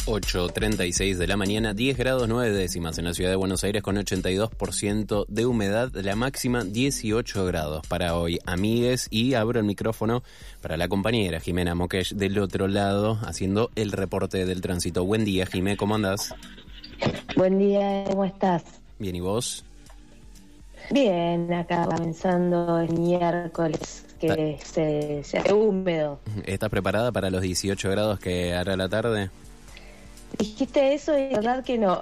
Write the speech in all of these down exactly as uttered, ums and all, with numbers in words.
ocho treinta y seis de la mañana, diez grados nueve décimas en la ciudad de Buenos Aires con ochenta y dos por ciento de humedad, la máxima dieciocho grados para hoy, amigues, y abro el micrófono para la compañera Jimena Moqueix del otro lado haciendo el reporte del tránsito. Buen día, Jimé, ¿cómo andás? Buen día, ¿cómo estás? Bien, ¿y vos? Bien, acá pensando el miércoles que se, se hace húmedo. ¿Estás preparada para los dieciocho grados que hará la tarde? Dijiste eso y la verdad que no.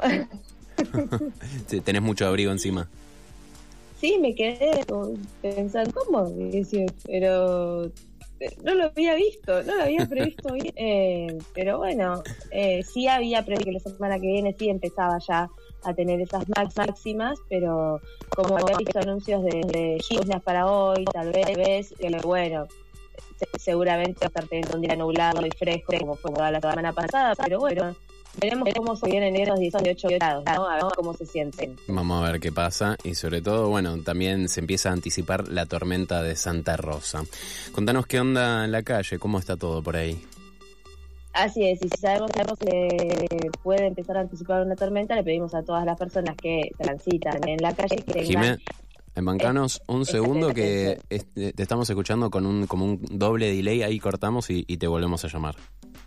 ¿Tenés mucho abrigo encima? Sí, me quedé pensando, ¿cómo? Pero no lo había visto, no lo había previsto bien. Eh, pero bueno, eh, sí había previsto que la semana que viene sí empezaba ya a tener esas max máximas, pero como he visto anuncios de, de lluvias para hoy, tal vez, eh, bueno, se, seguramente va a estar teniendo un día nublado y fresco como fue la semana pasada, pero bueno, veremos cómo se vienen esos dieciocho grados, ¿no? A ver cómo se sienten. Vamos a ver qué pasa y sobre todo, bueno, también se empieza a anticipar la tormenta de Santa Rosa. Contanos qué onda en la calle, cómo está todo por ahí. Así es, y si sabemos, sabemos que puede empezar a anticipar una tormenta, le pedimos a todas las personas que transitan en la calle que tengan... Jimé, bancanos un segundo que te estamos escuchando con un como un doble delay, ahí cortamos y, y te volvemos a llamar.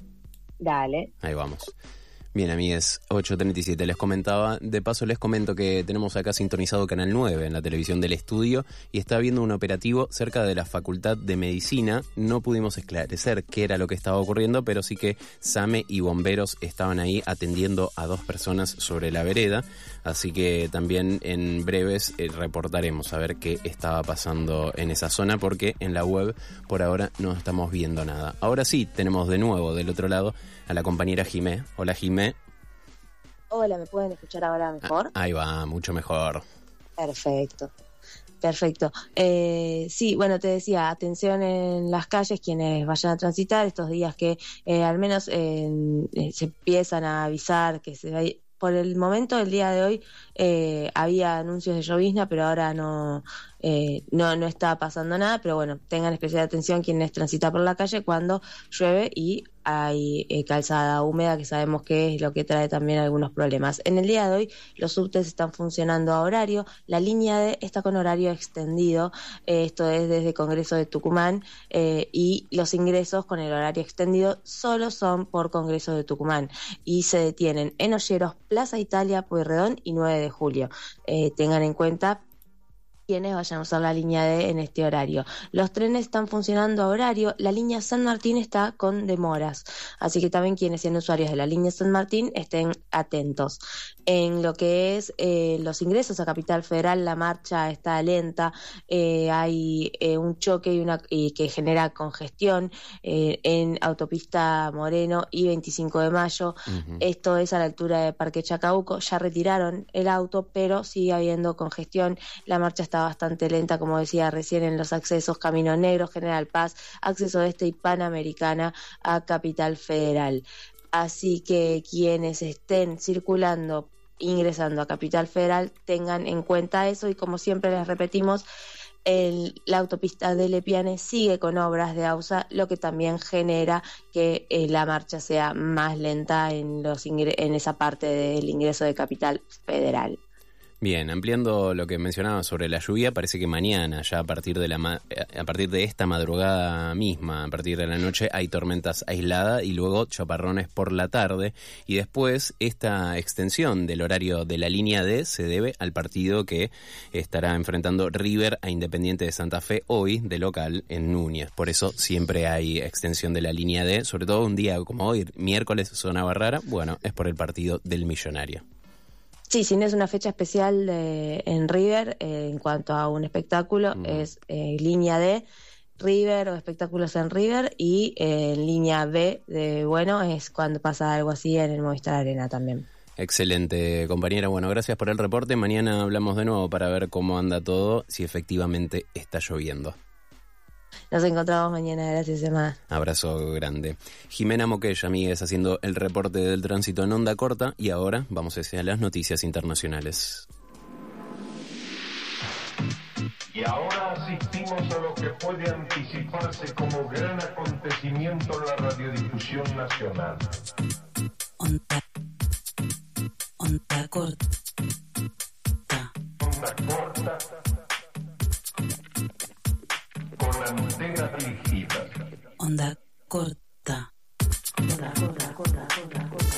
Dale. Ahí vamos. Bien, amigues, ocho treinta y siete, les comentaba, de paso les comento que tenemos acá sintonizado Canal nueve en la televisión del estudio y está habiendo un operativo cerca de la Facultad de Medicina. No pudimos esclarecer qué era lo que estaba ocurriendo, pero sí que SAME y bomberos estaban ahí atendiendo a dos personas sobre la vereda, así que también en breves eh, reportaremos a ver qué estaba pasando en esa zona, porque en la web por ahora no estamos viendo nada. Ahora sí, tenemos de nuevo del otro lado a la compañera Jimé. Hola, Jimé. Hola, ¿me pueden escuchar ahora mejor? Ah, ahí va, mucho mejor. Perfecto, perfecto. Eh, sí, bueno, te decía, atención en las calles, quienes vayan a transitar estos días que eh, al menos eh, se empiezan a avisar que se va. Por el momento, el día de hoy, eh, había anuncios de llovizna, pero ahora no, eh, no, no está pasando nada. Pero bueno, tengan especial atención quienes transitan por la calle cuando llueve y hay eh, calzada húmeda, que sabemos que es lo que trae también algunos problemas. En el día de hoy, los subtes están funcionando a horario. La línea D está con horario extendido. Eh, esto es desde Congreso de Tucumán. Eh, y los ingresos con el horario extendido solo son por Congreso de Tucumán. Y se detienen en Olleros, Plaza Italia, Pueyrredón y nueve de julio. Eh, tengan en cuenta quienes vayan a usar la línea D en este horario. Los trenes están funcionando a horario. La línea San Martín está con demoras, así que también quienes sean usuarios de la línea San Martín estén atentos. En lo que es eh, los ingresos a Capital Federal, la marcha está lenta. Eh, hay eh, un choque y una y que genera congestión eh, en Autopista Moreno y veinticinco de mayo. Uh-huh. Esto es a la altura de Parque Chacabuco. Ya retiraron el auto, pero sigue habiendo congestión. La marcha está bastante lenta, como decía recién, en los accesos Camino Negro, General Paz, Acceso Este y Panamericana a Capital Federal. Así que quienes estén circulando, ingresando a Capital Federal, tengan en cuenta eso, y como siempre les repetimos, el, la autopista de Lepiane sigue con obras de AUSA, lo que también genera que eh, la marcha sea más lenta en, los ingre- en esa parte del ingreso de Capital Federal. Bien, ampliando lo que mencionaba sobre la lluvia, parece que mañana, ya a partir de la ma- a partir de esta madrugada misma, a partir de la noche, hay tormentas aisladas y luego chaparrones por la tarde, y después esta extensión del horario de la línea D se debe al partido que estará enfrentando River a Independiente de Santa Fe hoy de local en Núñez. Por eso siempre hay extensión de la línea D, sobre todo un día como hoy, miércoles, sonaba rara, bueno, es por el partido del Millonario. Sí, si no es una fecha especial de, en River, eh, en cuanto a un espectáculo, mm. es eh, línea D, River o espectáculos en River, y eh, línea B de bueno es cuando pasa algo así en el Movistar Arena también. Excelente, compañera. Bueno, gracias por el reporte. Mañana hablamos de nuevo para ver cómo anda todo, si efectivamente está lloviendo. Nos encontramos mañana, gracias, Emma. Abrazo grande. Jimena Moqueix, amigues, haciendo el reporte del tránsito en onda corta, y ahora vamos hacia las noticias internacionales. Y ahora asistimos a lo que puede anticiparse como gran acontecimiento en la radiodifusión nacional. Onda, onda corta. Onda corta. Con antenas dirigidas. Onda corta. Corta, corta, corta, corta, corta.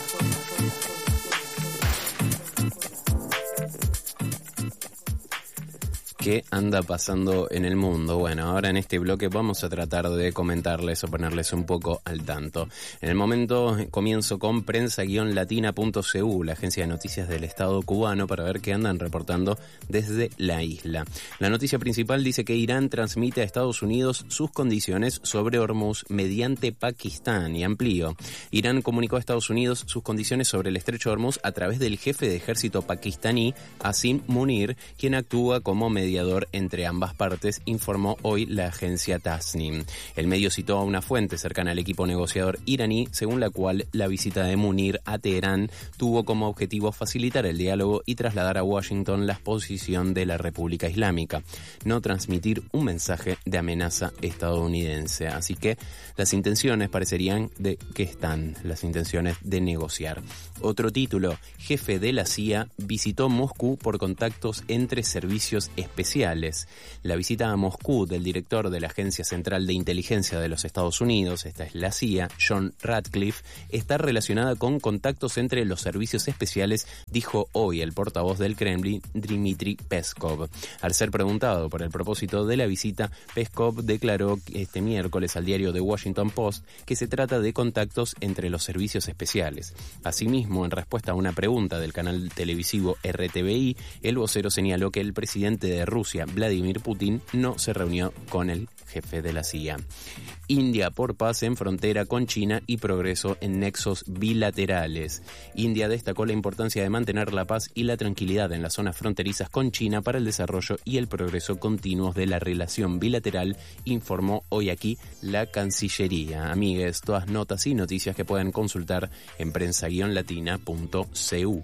¿Qué anda pasando en el mundo? Bueno, ahora en este bloque vamos a tratar de comentarles o ponerles un poco al tanto. En el momento comienzo con prensa guion latina punto c u, la agencia de noticias del Estado cubano, para ver qué andan reportando desde la isla. La noticia principal dice que Irán transmite a Estados Unidos sus condiciones sobre Hormuz mediante Pakistán, y amplío. Irán comunicó a Estados Unidos sus condiciones sobre el estrecho de Hormuz a través del jefe de ejército pakistaní, Asim Munir, quien actúa como mediador entre ambas partes, informó hoy la agencia Tasnim. El medio citó a una fuente cercana al equipo negociador iraní, según la cual la visita de Munir a Teherán tuvo como objetivo facilitar el diálogo y trasladar a Washington la posición de la República Islámica, no transmitir un mensaje de amenaza estadounidense. Así que las intenciones parecerían de que están, las intenciones de negociar. Otro título: jefe de la C I A visitó Moscú por contactos entre servicios especiales. La visita a Moscú del director de la Agencia Central de Inteligencia de los Estados Unidos, esta es la C I A, John Ratcliffe, está relacionada con contactos entre los servicios especiales, dijo hoy el portavoz del Kremlin, Dmitry Peskov. Al ser preguntado por el propósito de la visita, Peskov declaró este miércoles al diario The Washington Post que se trata de contactos entre los servicios especiales. Asimismo, en respuesta a una pregunta del canal televisivo R T V I, el vocero señaló que el presidente de Rusia, Vladimir Putin, no se reunió con el jefe de la C I A. India por paz en frontera con China y progreso en nexos bilaterales. India destacó la importancia de mantener la paz y la tranquilidad en las zonas fronterizas con China para el desarrollo y el progreso continuos de la relación bilateral, informó hoy aquí la Cancillería. Amigues, todas notas y noticias que pueden consultar en prensa guion latina punto c u.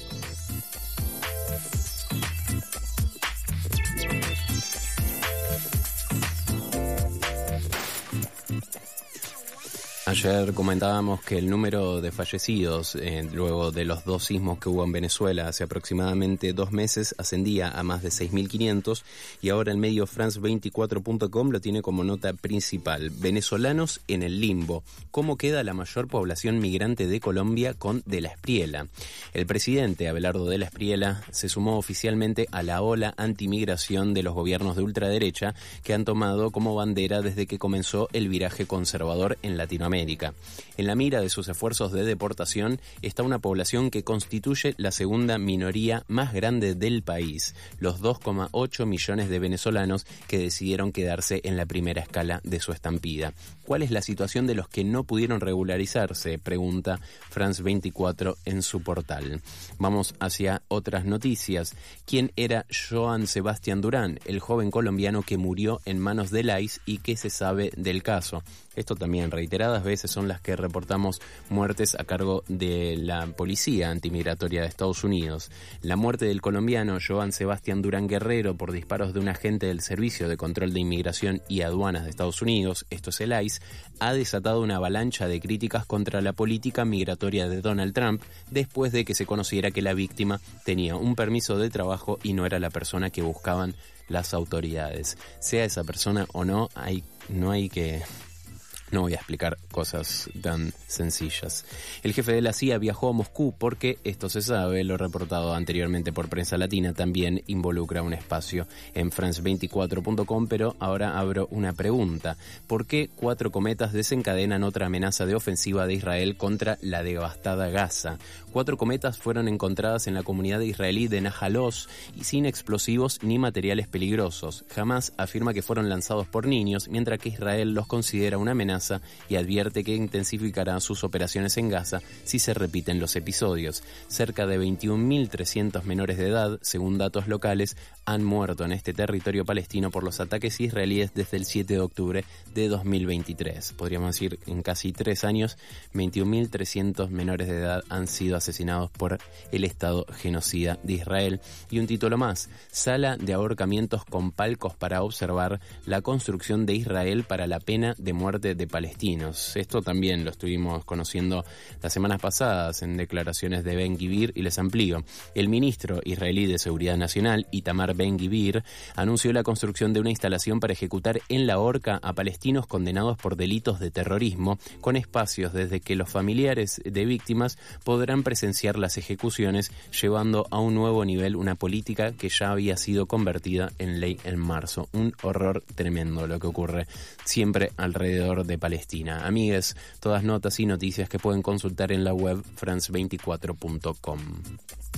Ayer comentábamos que el número de fallecidos eh, luego de los dos sismos que hubo en Venezuela hace aproximadamente dos meses ascendía a más de seis mil quinientos, y ahora el medio France veinticuatro punto com lo tiene como nota principal: venezolanos en el limbo, ¿cómo queda la mayor población migrante de Colombia con De la Espriella? El presidente Abelardo De la Espriella se sumó oficialmente a la ola antimigración de los gobiernos de ultraderecha que han tomado como bandera desde que comenzó el viraje conservador en Latinoamérica. En la mira de sus esfuerzos de deportación está una población que constituye la segunda minoría más grande del país, los dos coma ocho millones de venezolanos que decidieron quedarse en la primera escala de su estampida. ¿Cuál es la situación de los que no pudieron regularizarse?, pregunta France veinticuatro en su portal. Vamos hacia otras noticias. ¿Quién era Joan Sebastián Durán, el joven colombiano que murió en manos del I C E y qué se sabe del caso? Esto también reiteradas veces son las que reportamos muertes a cargo de la policía antimigratoria de Estados Unidos. La muerte del colombiano Joan Sebastián Durán Guerrero por disparos de un agente del Servicio de Control de Inmigración y Aduanas de Estados Unidos, esto es el I C E, ha desatado una avalancha de críticas contra la política migratoria de Donald Trump después de que se conociera que la víctima tenía un permiso de trabajo y no era la persona que buscaban las autoridades. Sea esa persona o no, hay, no hay que... No voy a explicar cosas tan sencillas. El jefe de la C I A viajó a Moscú porque, esto se sabe, lo reportado anteriormente por Prensa Latina, también involucra un espacio en France veinticuatro punto com, pero ahora abro una pregunta. ¿Por qué cuatro cometas desencadenan otra amenaza de ofensiva de Israel contra la devastada Gaza? Cuatro cometas fueron encontradas en la comunidad israelí de Nahal Oz y sin explosivos ni materiales peligrosos. Hamas afirma que fueron lanzados por niños, mientras que Israel los considera una amenaza y advierte que intensificará sus operaciones en Gaza si se repiten los episodios. Cerca de veintiún mil trescientos menores de edad, según datos locales, han muerto en este territorio palestino por los ataques israelíes desde el siete de octubre de dos mil veintitrés. Podríamos decir, en casi tres años, veintiún mil trescientos menores de edad han sido asesinados por el Estado genocida de Israel. Y un título más: sala de ahorcamientos con palcos para observar la construcción de Israel para la pena de muerte de de palestinos. Esto también lo estuvimos conociendo las semanas pasadas en declaraciones de Ben-Gvir, y les amplío. El ministro israelí de Seguridad Nacional, Itamar Ben-Gvir, anunció la construcción de una instalación para ejecutar en la horca a palestinos condenados por delitos de terrorismo, con espacios desde que los familiares de víctimas podrán presenciar las ejecuciones, llevando a un nuevo nivel una política que ya había sido convertida en ley en marzo. Un horror tremendo lo que ocurre siempre alrededor de Palestina. Amigues, todas notas y noticias que pueden consultar en la web france veinticuatro punto com.